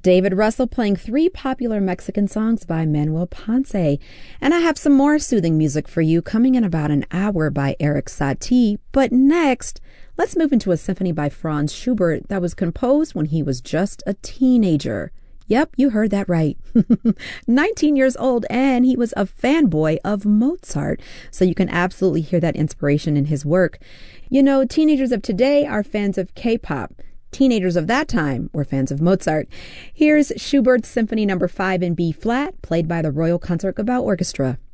David Russell playing 3 popular Mexican songs by Manuel Ponce. And I have some more soothing music for you coming in about an hour by Erik Satie. But next, let's move into a symphony by Franz Schubert that was composed when he was just a teenager. Yep, you heard that right. 19 years old, and he was a fanboy of Mozart. So you can absolutely hear that inspiration in his work. You know, teenagers of today are fans of K-pop. Teenagers of that time were fans of Mozart. Here's Schubert's Symphony No. 5 in B-flat, played by the Royal Concertgebouw Orchestra.